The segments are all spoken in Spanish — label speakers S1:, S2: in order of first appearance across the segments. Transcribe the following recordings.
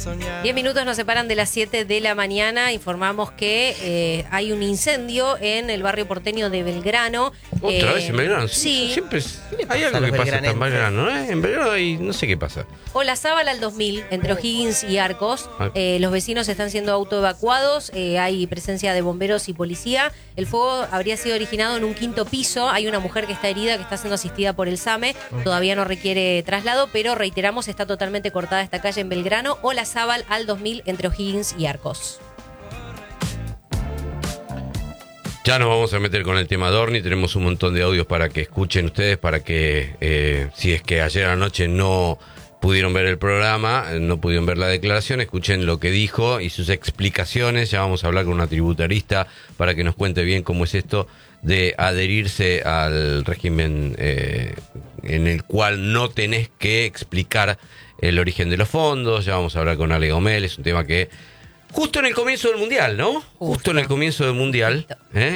S1: 10 minutos nos separan de las 7 de la mañana. Informamos que hay un incendio en el barrio porteño de Belgrano.
S2: ¿Otra vez en Belgrano?
S1: Sí.
S2: Siempre hay algo que pasa en Belgrano, ¿eh? En Belgrano hay, no sé qué pasa.
S1: Olazábal al 2000, entre O'Higgins y Arcos. Los vecinos están siendo autoevacuados. Hay presencia de bomberos y policía. El fuego habría sido originado en un quinto piso. Hay una mujer que está herida, que está siendo asistida por el SAME. Todavía no requiere traslado, pero reiteramos, está totalmente cortada esta calle en Belgrano. Olazábal al 2000, entre O'Higgins y Arcos.
S2: Ya nos vamos a meter con el tema Dorni. Tenemos un montón de audios para que escuchen ustedes, para que si es que ayer anoche no pudieron ver el programa, no pudieron ver la declaración, escuchen lo que dijo y sus explicaciones. Ya vamos a hablar con una tributarista para que nos cuente bien cómo es esto de adherirse al régimen en el cual no tenés que explicar el origen de los fondos. Ya vamos a hablar con Ale Gomel, es un tema que justo en el comienzo del Mundial, ¿no? Justo en el comienzo del Mundial,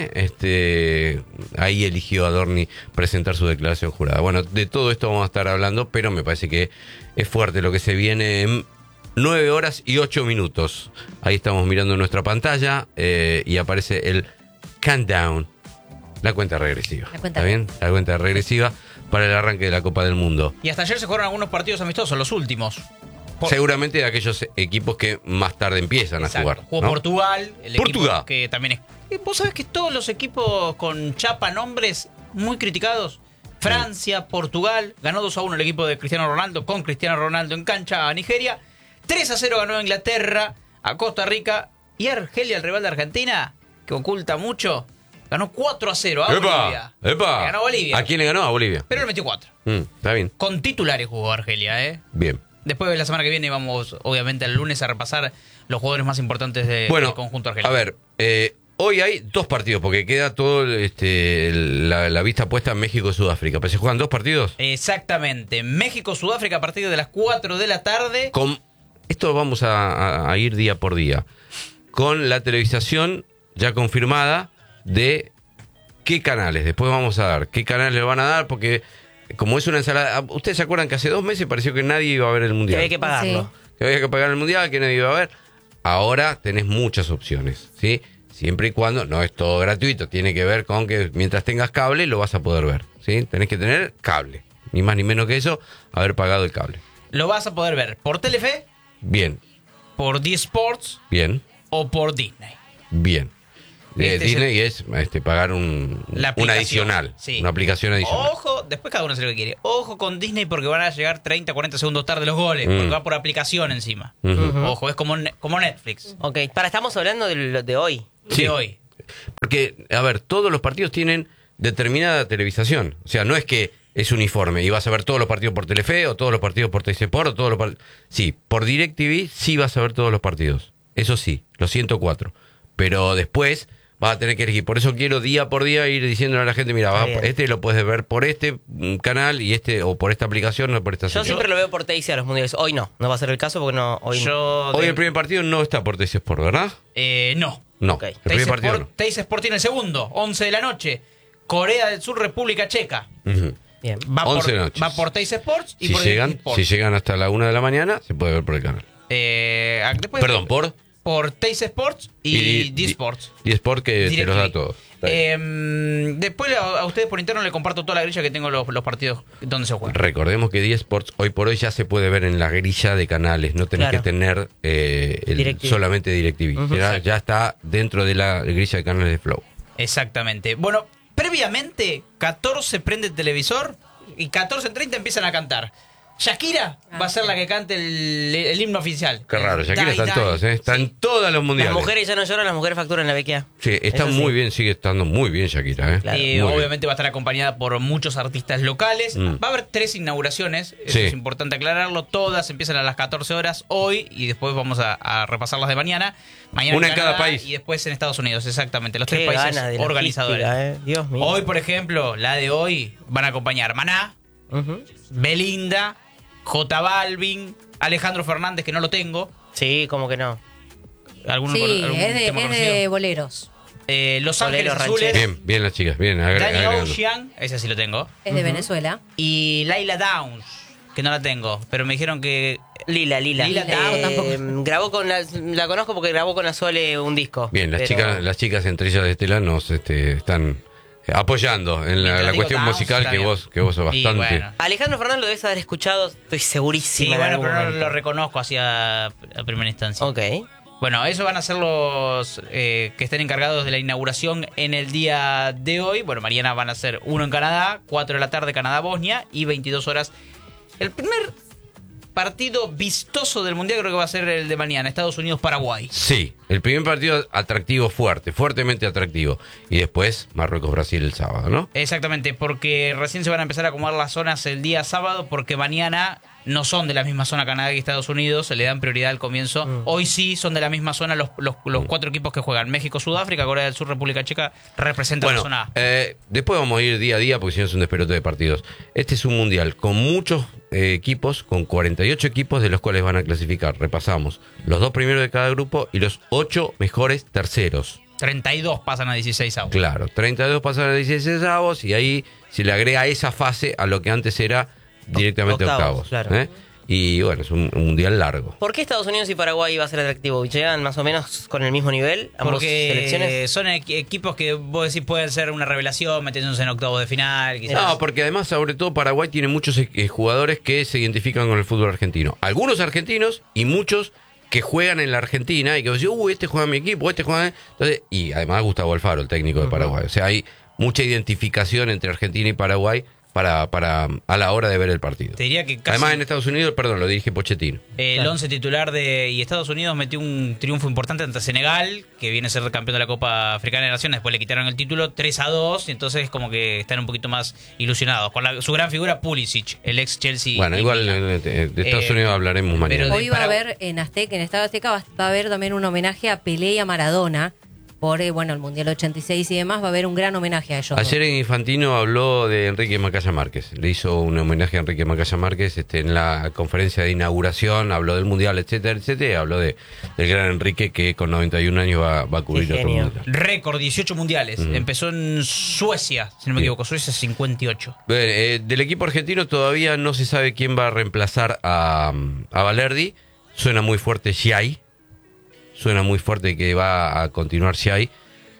S2: ahí eligió a Dorni presentar su declaración jurada. Bueno, de todo esto vamos a estar hablando, pero me parece que es fuerte lo que se viene en 9 horas y 8 minutos. Ahí estamos mirando nuestra pantalla y aparece el countdown, la cuenta regresiva. ¿Está bien? La cuenta regresiva para el arranque de la Copa del Mundo.
S3: Y hasta ayer se jugaron algunos partidos amistosos, los últimos.
S2: Seguramente de aquellos equipos que más tarde empiezan a jugar.
S3: Jugó
S2: ¿no?
S3: Portugal, el
S2: Portugal,
S3: equipo que también es. Vos sabés que todos los equipos con chapa nombres muy criticados. Francia, Portugal, ganó 2-1 el equipo de Cristiano Ronaldo, con Cristiano Ronaldo en cancha a Nigeria. 3-0 ganó a Inglaterra, a Costa Rica. Y Argelia, el rival de Argentina, que oculta mucho, ganó 4-0 a Bolivia.
S2: ¡Epa!
S3: Ganó Bolivia.
S2: ¿A quién le ganó? A Bolivia.
S3: Pero le metió 4.
S2: Está bien.
S3: Con titulares jugó Argelia, ¿eh?
S2: Bien.
S3: Después de la semana que viene vamos, obviamente, el lunes a repasar los jugadores más importantes del conjunto argelino.
S2: A ver, hoy hay 2 partidos, porque queda todo la vista puesta en México y Sudáfrica. ¿Pero se juegan 2 partidos?
S3: Exactamente. México-Sudáfrica a partir de las 4 de la tarde.
S2: Esto vamos a ir día por día. Con la televisación ya confirmada de qué canales. Después vamos a dar qué canales le van a dar, porque como es una ensalada. ¿Ustedes se acuerdan que hace 2 meses pareció que nadie iba a ver el Mundial?
S4: Que había que pagarlo.
S1: Sí.
S2: Que había que pagar el Mundial, que nadie iba a ver. Ahora tenés muchas opciones, ¿sí? Siempre y cuando no es todo gratuito. Tiene que ver con que mientras tengas cable lo vas a poder ver, ¿sí? Tenés que tener cable. Ni más ni menos que eso, haber pagado el cable.
S3: Lo vas a poder ver por Telefe,
S2: Bien,
S3: por D-Sports
S2: bien,
S3: o por Disney.
S2: bien. Disney es pagar un adicional,
S3: sí.
S2: Una aplicación adicional.
S3: Ojo, después cada uno hace lo que quiere. Ojo con Disney porque van a llegar 30, 40 segundos tarde los goles, porque va por aplicación encima. Ojo, es como Netflix.
S4: Ok, estamos hablando de hoy.
S2: Sí.
S3: De hoy.
S2: Porque, a ver, todos los partidos tienen determinada televisación. O sea, no es que es uniforme y vas a ver todos los partidos por Telefe o todos los partidos por TCPort o todos los partidos. Sí, por DirecTV sí vas a ver todos los partidos. Eso sí, los 104. Pero después vas a tener que elegir. Por eso quiero día por día ir diciéndole a la gente, mira, este lo puedes ver por este canal y o por esta aplicación o por esta
S4: Yo siempre lo veo por TIC a los mundiales. Hoy no va a ser el caso porque hoy no.
S2: Hoy el primer partido no está por TC Sport, ¿verdad?
S3: No.
S2: No,
S4: Okay.
S2: el primer partido no.
S3: Teis Sport tiene el segundo, 11 de la noche. Corea del Sur, República Checa.
S4: Bien.
S3: Va
S2: 11 de la noche.
S3: Va por Teis Sports y
S2: Si
S3: por
S2: si llegan hasta la 1 de la mañana, se puede ver por el canal.
S3: Después,
S2: Perdón,
S3: por Teis Sports y D-Sports.
S2: D-Sport que te los da todos.
S3: Después a ustedes por interno le comparto toda la grilla que tengo los partidos donde se juegan.
S2: Recordemos que D-Sports hoy por hoy ya se puede ver en la grilla de canales. No tenés que tener solamente DirecTV. Ya está dentro de la grilla de canales de Flow.
S3: Exactamente. Bueno, previamente 14 prende el televisor y 14:30 empiezan a cantar. Shakira va a ser la que cante el himno oficial.
S2: Qué raro, Shakira están todas, Están todas los mundiales.
S4: Las mujeres ya no lloran, las mujeres facturan la BQA.
S2: Sí, está muy bien, sigue estando muy bien Shakira,
S4: Claro.
S3: Y obviamente va a estar acompañada por muchos artistas locales. Va a haber 3 inauguraciones, eso es importante aclararlo. Todas empiezan a las 14 horas hoy y después vamos a repasarlas de mañana. Mañana
S2: una
S3: en
S2: cada
S3: Canadá
S2: país.
S3: Y después en Estados Unidos, exactamente. Los
S4: Qué
S3: 3 países
S4: gana de
S3: organizadores.
S4: logística, Dios mío.
S3: Hoy, por ejemplo, la de hoy van a acompañar Maná, Belinda, J Balvin, Alejandro Fernández, que no lo tengo.
S4: Sí, como que no.
S3: ¿Algún
S1: Sí,
S3: tema
S1: es de
S3: conocido?
S1: boleros.
S3: Los Ángeles
S4: Boleros
S3: Azules.
S2: Bien las chicas, bien.
S3: Danny
S2: agregando.
S3: Ocean, ese sí lo tengo.
S1: Es de Venezuela.
S3: Y Laila Downs, que no la tengo. Pero me dijeron que
S4: Lila.
S3: Lila, tampoco.
S4: Grabó con la conozco porque grabó con Azole un disco.
S2: Bien,
S4: pero-
S2: las chicas entre ellas de Estela nos están apoyando en la
S3: Mientras
S2: cuestión
S3: digo
S2: musical
S3: Downs,
S2: que vos sos
S3: Y
S2: bastante.
S3: bueno.
S4: Alejandro Fernández lo debes haber escuchado, estoy
S3: Sí,
S4: segurísimo. en
S3: bueno,
S4: algún
S3: pero no
S4: momento.
S3: lo reconozco así a primera instancia.
S4: Ok.
S3: Bueno, esos van a ser los que estén encargados de la inauguración en el día de hoy. Bueno, mañana van a ser uno en Canadá, 4 de la tarde Canadá-Bosnia y 22 horas. El primer partido vistoso del Mundial creo que va a ser el de mañana, Estados Unidos-Paraguay.
S2: Sí, el primer partido atractivo fuertemente atractivo. Y después Marruecos-Brasil el sábado, ¿no?
S3: Exactamente, porque recién se van a empezar a acomodar las zonas el día sábado, porque mañana no son de la misma zona Canadá y Estados Unidos, se le dan prioridad al comienzo. Hoy sí son de la misma zona los 4 equipos que juegan. México, Sudáfrica, Corea del Sur, República Checa representan la zona A.
S2: Después vamos a ir día a día porque si no es un despelote de partidos. Este es un mundial con muchos equipos, con 48 equipos de los cuales van a clasificar. Repasamos los 2 primeros de cada grupo y los 8 mejores terceros.
S3: 32 pasan a 16 avos.
S2: Claro, 32 pasan a 16 avos y ahí se le agrega esa fase a lo que antes era directamente
S4: Octavos,
S2: octavos.
S4: claro.
S2: Y bueno, es un mundial largo.
S4: ¿Por qué Estados Unidos y Paraguay va a ser atractivo? ¿Llegan más o menos con el mismo nivel ambos
S3: Porque
S4: selecciones?
S3: son equipos que vos decís pueden ser una revelación, metiéndose en octavos de final. Quizás.
S2: No, porque además, sobre todo, Paraguay tiene muchos jugadores que se identifican con el fútbol argentino. Algunos argentinos y muchos que juegan en la Argentina y que vos decís, este juega en mi equipo, este juega en... Entonces, y además Gustavo Alfaro, el técnico de Paraguay. O sea, hay mucha identificación entre Argentina y Paraguay para a la hora de ver el partido.
S3: Te diría que casi
S2: Además, en Estados Unidos, perdón, lo dirige Pochettino.
S3: el 11 titular y Estados Unidos metió un triunfo importante ante Senegal, que viene a ser campeón de la Copa Africana de Naciones. Después le quitaron el título 3-2, y entonces como que están un poquito más ilusionados. Con su gran figura Pulisic, el ex Chelsea.
S2: Bueno,
S3: y
S2: igual
S3: Milan.
S2: de Estados Unidos hablaremos mañana.
S3: pero
S1: Hoy va a haber en Azteca, en Estado Azteca, va a haber también un homenaje a Pelé y a Maradona por el Mundial 86 y demás. Va a haber un gran homenaje a ellos.
S2: Ayer en Infantino habló de Enrique Macaya Márquez. Le hizo un homenaje a Enrique Macaya Márquez en la conferencia de inauguración. Habló del Mundial, etcétera, etcétera. Y habló del gran Enrique que con 91 años va a cubrir
S4: Qué
S2: otro
S4: genio.
S2: Mundial.
S3: Récord, 18 mundiales. Empezó en Suecia, si no me
S2: Sí.
S3: equivoco. Suecia 58.
S2: Del equipo argentino todavía no se sabe quién va a reemplazar a Valerdi. Suena muy fuerte Giai. Suena muy fuerte que va a continuar Giai.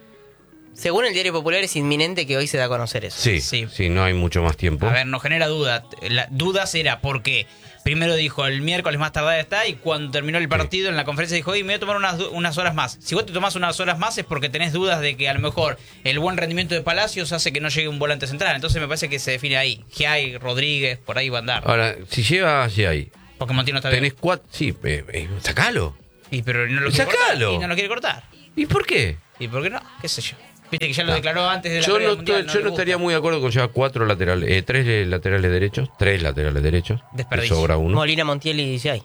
S4: Según el Diario Popular es inminente que hoy se da a conocer eso.
S2: Sí, no hay mucho más tiempo.
S3: A ver, nos genera duda. Dudas era porque primero dijo el miércoles más tardar está, y cuando terminó el partido en la conferencia dijo, me voy a tomar unas horas más. Si vos te tomás unas horas más es porque tenés dudas de que a lo mejor el buen rendimiento de Palacios hace que no llegue un volante central. Entonces me parece que se define ahí. Giai, Rodríguez, por ahí va a andar.
S2: Ahora, si lleva a Giai,
S3: Porque Montino está bien.
S2: tenés 4... Sí, sacalo.
S3: Pero no lo quiere cortar.
S2: ¡Sacalo!
S3: Y no lo quiere cortar.
S2: ¿Y por qué?
S3: ¿Y por qué no? ¿Qué sé yo? Viste que ya lo declaró antes de la
S2: Yo
S3: Corea
S2: no,
S3: del Mundial,
S2: yo
S3: le
S2: no
S3: gusta.
S2: estaría muy de acuerdo con llevar 4 laterales, 3 laterales derechos, 3 laterales derechos.
S3: Desperdicio.
S2: Te sobra uno.
S4: Molina, Montiel y Giai.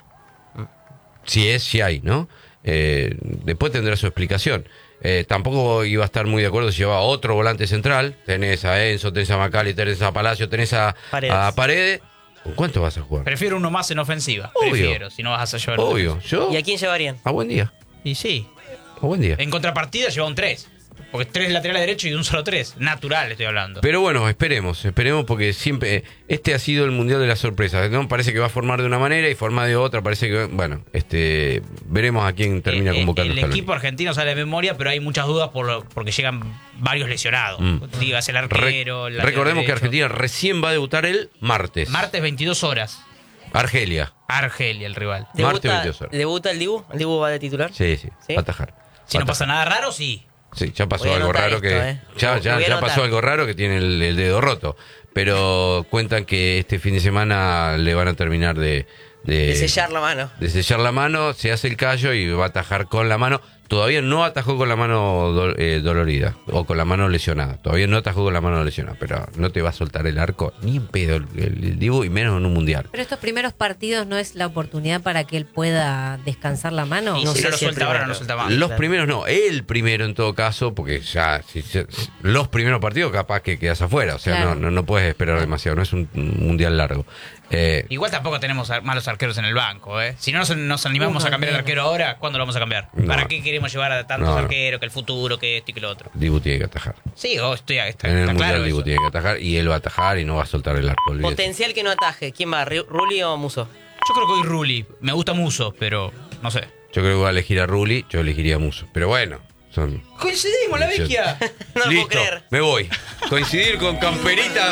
S2: Si es, si hay, ¿no? Después tendrá su explicación. Tampoco iba a estar muy de acuerdo si llevaba otro volante central. Tenés a Enzo, tenés a Macali, tenés a Palacio, tenés a Paredes. ¿Con cuánto vas a jugar?
S3: Prefiero uno más en ofensiva.
S2: Obvio.
S3: Prefiero, si no vas a llevar
S2: Obvio, yo
S4: ¿Y a quién llevarían?
S2: a buen día.
S3: Y sí.
S2: A buen día.
S3: En contrapartida lleva un 3. Porque 3 laterales derechos y un solo 3. Natural estoy hablando.
S2: Pero bueno, esperemos porque siempre este ha sido el mundial de las sorpresas, ¿no? Parece que va a formar de una manera y forma de otra, parece que, bueno, veremos a quién termina convocando.
S3: El equipo argentino sale de memoria, pero hay muchas dudas porque llegan varios lesionados. Digas el arquero, el lateral
S2: Recordemos que
S3: derecho.
S2: Argentina recién va a debutar el martes.
S3: Martes 22 horas.
S2: Argelia.
S3: Argelia, el rival.
S2: Martes 22 horas.
S4: ¿Debuta el Dibu? ¿El Dibu va de titular?
S2: Sí,
S4: ¿Sí?
S2: va a atajar.
S3: Si no pasa nada raro, sí.
S2: Sí, ya pasó
S4: Voy a
S2: algo
S4: anotar
S2: raro
S4: esto,
S2: que
S4: Voy a
S2: pasó
S4: anotar.
S2: algo raro que tiene el dedo roto, pero cuentan que este fin de semana le van a terminar de
S4: sellar la mano.
S2: de sellar la mano, se hace el callo y va a atajar con la mano. Todavía no atajó con la mano dolorida o con la mano lesionada. Todavía no atajó con la mano lesionada, pero no te va a soltar el arco ni en pedo el Dibu y menos en un mundial.
S1: Pero estos primeros partidos no es la oportunidad para que él pueda descansar la mano.
S3: Y
S4: No
S3: si
S4: sé
S3: no lo
S4: si el
S3: suelta ahora, no
S4: primero.
S3: lo suelta más.
S2: Los
S4: claro.
S2: primeros no, el primero en todo caso, porque ya los primeros partidos capaz que quedas afuera, o sea,
S1: Claro.
S2: no puedes esperar demasiado, no es un mundial largo.
S3: Igual tampoco tenemos malos arqueros en el banco, ¿eh? Si no nos animamos a cambiar el arquero ahora, ¿cuándo lo vamos a cambiar?
S2: No.
S3: ¿Para qué queremos llevar a tantos
S2: No.
S3: arqueros, que el futuro, que esto y que lo otro?
S2: Dibu tiene que atajar.
S3: Sí, está
S2: En el mundial
S3: claro
S2: Dibu
S3: eso.
S2: tiene que atajar y él va a atajar y no va a soltar el arco. olvídate.
S4: Potencial que no ataje. ¿Quién va? ¿Rulli o Muso?
S3: Yo creo que hoy Rulli. Me gusta Muso, pero no sé.
S2: Yo creo que voy a elegir a Rulli, yo elegiría a Muso. Pero bueno, son...
S3: Coincidimos, la vecchia.
S4: No lo
S2: Listo,
S4: puedo creer.
S2: me voy. Coincidir con Camperita